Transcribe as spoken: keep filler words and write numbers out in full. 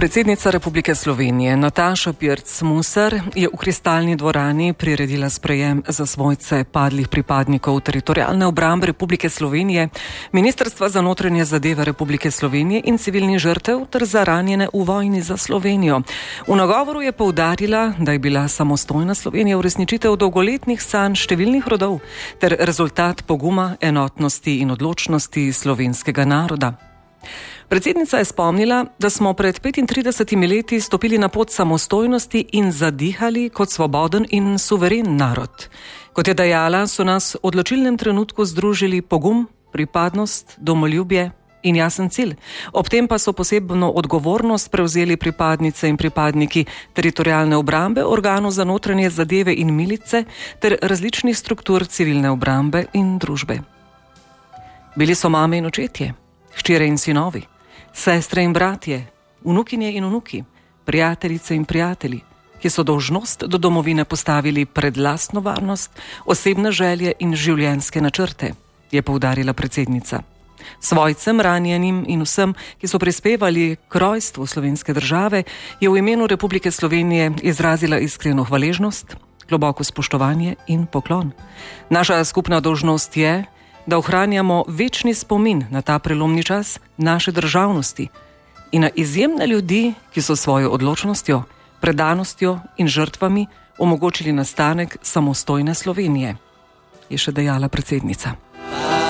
Predsednica Republike Slovenije Nataša Pirc Musar je v Kristalni dvorani priredila sprejem za svojce padlih pripadnikov Teritorialne obrambe Republike Slovenije, Ministrstva za notranje zadeve Republike Slovenije in civilnih žrtev ter za ranjene v vojni za Slovenijo. V nagovoru je poudarila, da je bila samostojna Slovenija uresničitev dolgoletnih sanj številnih rodov ter rezultat poguma, enotnosti in odločnosti slovenskega naroda. Predsednica je spomnila, da smo pred petintridesetimi leti stopili na pot samostojnosti in zadihali kot svoboden in suveren narod. Kot je dejala, so nas v odločilnem trenutku združili pogum, pripadnost, domoljubje in jasen cilj. Ob tem pa so posebno odgovornost prevzeli pripadnice in pripadniki Teritorialne obrambe, organov za notranje zadeve in milice ter različnih struktur civilne obrambe in družbe. Bili so mame in očetje, hčere in sinovi, sestre in bratje, vnukinje in vnuki, prijateljice in prijatelji, ki so dolžnost do domovine postavili pred lastno varnost, osebne želje in življenjske načrte, je poudarila predsednica. Svojcem, ranjenim in vsem, ki so prispevali k rojstvu slovenske države, je v imenu Republike Slovenije izrazila iskreno hvaležnost, globoko spoštovanje in poklon. Naša skupna dolžnost je, da ohranjamo večni spomin na ta prelomni čas naše državnosti in na izjemne ljudi, ki so svojo odločnostjo, predanostjo in žrtvami omogočili nastanek samostojne Slovenije, je še dejala predsednica.